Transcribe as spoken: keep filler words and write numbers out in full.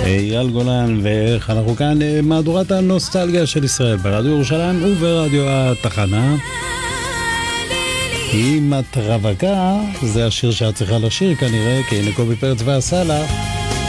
אייל גולן, ואיך אנחנו כאן מהדורת הנוסטלגיה של ישראל ברדיו ירושלים וברדיו התחנה. עם את רווקה, זה השיר שאת צריכה לשיר כנראה, כי הנה קובי פרץ ועשה לה.